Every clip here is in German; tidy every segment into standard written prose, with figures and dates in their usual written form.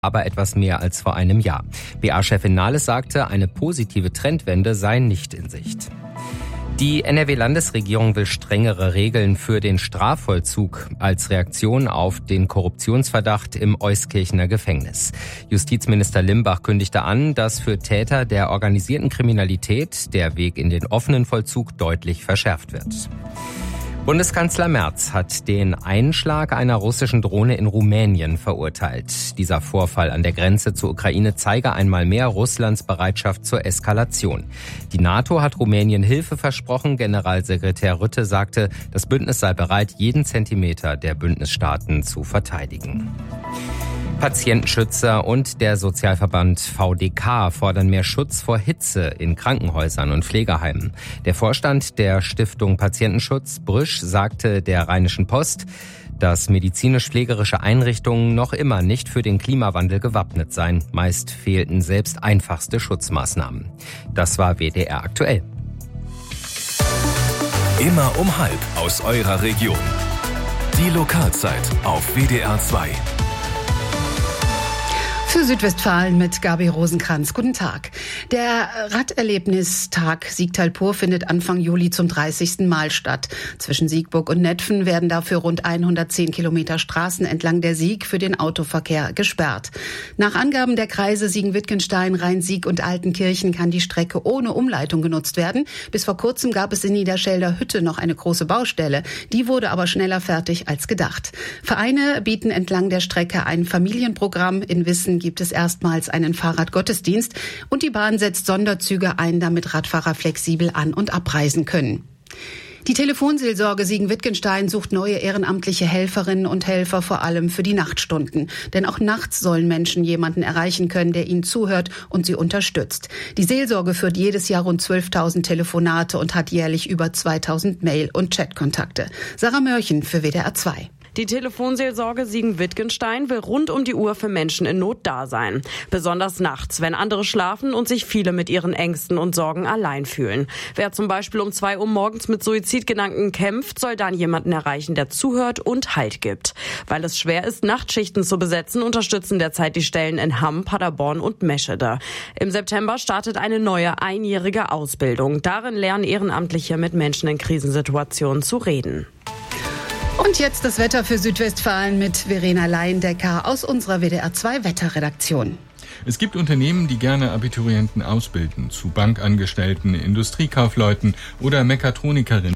aber etwas mehr als vor einem Jahr. BA-Chefin Nahles sagte, eine positive Trendwende sei nicht in Sicht. Die NRW-Landesregierung will strengere Regeln für den Strafvollzug als Reaktion auf den Korruptionsverdacht im Euskirchener Gefängnis. Justizminister Limbach kündigte an, dass für Täter der organisierten Kriminalität der Weg in den offenen Vollzug deutlich verschärft wird. Bundeskanzler Merz hat den Einschlag einer russischen Drohne in Rumänien verurteilt. Dieser Vorfall an der Grenze zur Ukraine zeige einmal mehr Russlands Bereitschaft zur Eskalation. Die NATO hat Rumänien Hilfe versprochen. Generalsekretär Rutte sagte, das Bündnis sei bereit, jeden Zentimeter der Bündnisstaaten zu verteidigen. Patientenschützer und der Sozialverband VDK fordern mehr Schutz vor Hitze in Krankenhäusern und Pflegeheimen. Der Vorstand der Stiftung Patientenschutz, Brüsch, sagte der Rheinischen Post, dass medizinisch-pflegerische Einrichtungen noch immer nicht für den Klimawandel gewappnet seien. Meist fehlten selbst einfachste Schutzmaßnahmen. Das war WDR aktuell. Immer um 12 aus eurer Region. Die Lokalzeit auf WDR 2. Für Südwestfalen mit Gabi Rosenkranz. Guten Tag. Der Raderlebnistag Siegtal-Pur findet Anfang Juli zum 30. Mal statt. Zwischen Siegburg und Netphen werden dafür rund 110 Kilometer Straßen entlang der Sieg für den Autoverkehr gesperrt. Nach Angaben der Kreise Siegen-Wittgenstein, Rhein-Sieg und Altenkirchen kann die Strecke ohne Umleitung genutzt werden. Bis vor kurzem gab es in Niederschelder Hütte noch eine große Baustelle. Die wurde aber schneller fertig als gedacht. Vereine bieten entlang der Strecke ein Familienprogramm. In Wissen gibt es erstmals einen Fahrradgottesdienst und die Bahn setzt Sonderzüge ein, damit Radfahrer flexibel an- und abreisen können. Die Telefonseelsorge Siegen-Wittgenstein sucht neue ehrenamtliche Helferinnen und Helfer, vor allem für die Nachtstunden. Denn auch nachts sollen Menschen jemanden erreichen können, der ihnen zuhört und sie unterstützt. Die Seelsorge führt jedes Jahr rund 12.000 Telefonate und hat jährlich über 2.000 Mail- und Chatkontakte. Sarah Mörchen für WDR 2. Die Telefonseelsorge Siegen-Wittgenstein will rund um die Uhr für Menschen in Not da sein. Besonders nachts, wenn andere schlafen und sich viele mit ihren Ängsten und Sorgen allein fühlen. Wer zum Beispiel um 2 Uhr morgens mit Suizidgedanken kämpft, soll dann jemanden erreichen, der zuhört und Halt gibt. Weil es schwer ist, Nachtschichten zu besetzen, unterstützen derzeit die Stellen in Hamm, Paderborn und Meschede. Im September startet eine neue einjährige Ausbildung. Darin lernen Ehrenamtliche mit Menschen in Krisensituationen zu reden. Und jetzt das Wetter für Südwestfalen mit Verena Leindecker aus unserer WDR 2 Wetterredaktion. Es gibt Unternehmen, die gerne Abiturienten ausbilden, zu Bankangestellten, Industriekaufleuten oder Mechatronikerinnen.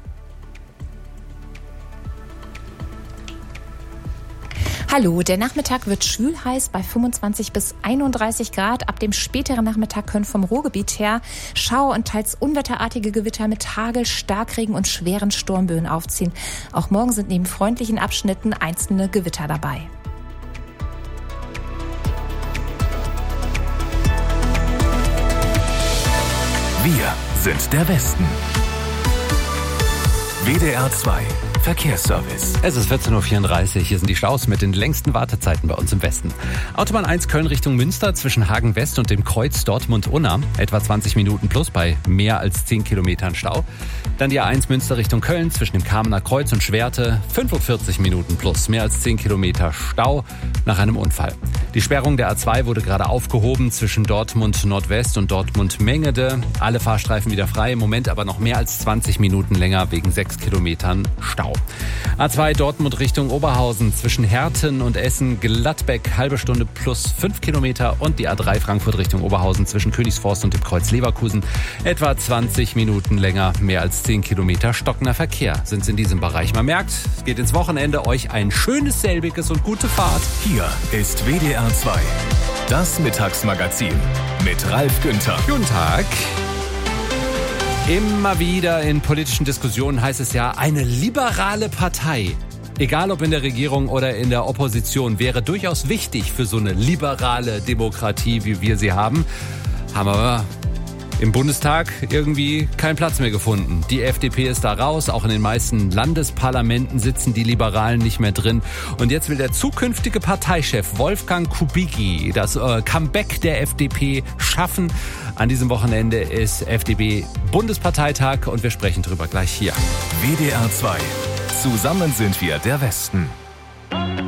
Hallo, der Nachmittag wird schwül heiß bei 25 bis 31 Grad. Ab dem späteren Nachmittag können vom Ruhrgebiet her Schauer und teils unwetterartige Gewitter mit Hagel, Starkregen und schweren Sturmböen aufziehen. Auch morgen sind neben freundlichen Abschnitten einzelne Gewitter dabei. Wir sind der Westen. WDR 2 Verkehrsservice. Es ist 14.34 Uhr. Hier sind die Staus mit den längsten Wartezeiten bei uns im Westen. Autobahn 1 Köln Richtung Münster zwischen Hagen West und dem Kreuz Dortmund-Unna. Etwa 20 Minuten plus bei mehr als 10 Kilometern Stau. Dann die A1 Münster Richtung Köln zwischen dem Kamener Kreuz und Schwerte. 45 Minuten plus mehr als 10 Kilometer Stau nach einem Unfall. Die Sperrung der A2 wurde gerade aufgehoben zwischen Dortmund Nordwest und Dortmund Mengede. Alle Fahrstreifen wieder frei. Im Moment aber noch mehr als 20 Minuten länger wegen 6 Kilometern Stau. A2 Dortmund Richtung Oberhausen zwischen Herten und Essen Gladbeck halbe Stunde plus 5 Kilometer und die A3 Frankfurt Richtung Oberhausen zwischen Königsforst und dem Kreuz Leverkusen etwa 20 Minuten länger, mehr als 10 Kilometer stockender Verkehr sind es in diesem Bereich. Man merkt, es geht ins Wochenende, euch ein schönes selbiges und gute Fahrt. Hier ist WDR 2, das Mittagsmagazin mit Ralf Günther. Guten Tag. Immer wieder in politischen Diskussionen heißt es ja, eine liberale Partei, egal ob in der Regierung oder in der Opposition, wäre durchaus wichtig für so eine liberale Demokratie, wie wir sie haben. Haben aber im Bundestag irgendwie keinen Platz mehr gefunden. Die FDP ist da raus, auch in den meisten Landesparlamenten sitzen die Liberalen nicht mehr drin. Und jetzt will der zukünftige Parteichef Wolfgang Kubicki das Comeback der FDP schaffen. An diesem Wochenende ist FDP-Bundesparteitag und wir sprechen drüber gleich hier. WDR 2. Zusammen sind wir der Westen.